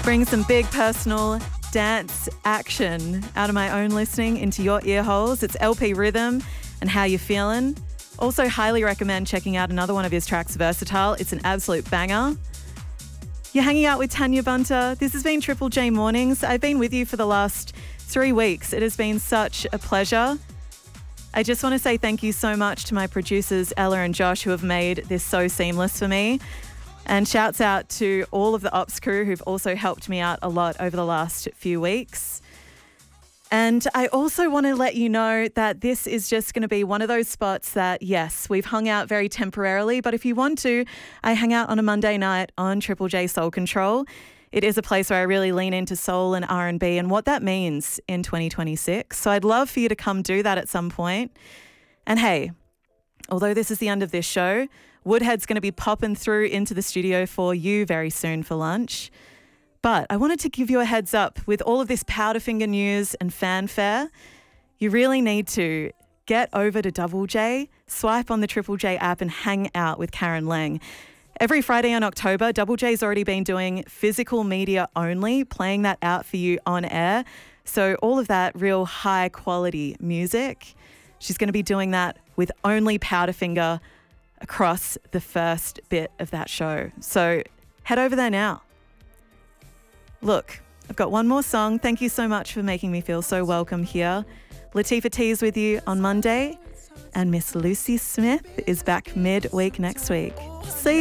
Bring some big personal dance action out of my own listening into your ear holes. It's LP Rhythm and How You Feelin'. Also highly recommend checking out another one of his tracks, Versatile. It's an absolute banger. You're hanging out with Tanya Bunter. This has been Triple J Mornings. I've been with you for the last 3 weeks. It has been such a pleasure. I just want to say thank you so much to my producers, Ella and Josh, who have made this so seamless for me. And shouts out to all of the ops crew who've also helped me out a lot over the last few weeks. And I also want to let you know that this is just going to be one of those spots that, yes, we've hung out very temporarily, but if you want to, I hang out on a Monday night on Triple J Soul Control. It is a place where I really lean into soul and R&B and what that means in 2026. So I'd love for you to come do that at some point. And hey, although this is the end of this show, Woodhead's going to be popping through into the studio for you very soon for lunch. But I wanted to give you a heads up with all of this Powderfinger news and fanfare. You really need to get over to Double J, swipe on the Triple J app and hang out with Karen Lang. Every Friday in October, Double J's already been doing physical media only, playing that out for you on air. So all of that real high quality music, she's going to be doing that with only Powderfinger across the first bit of that show. So head over there now. Look, I've got one more song. Thank you so much for making me feel so welcome here. Latifah T is with you on Monday, and Miss Lucy Smith is back midweek next week. See you.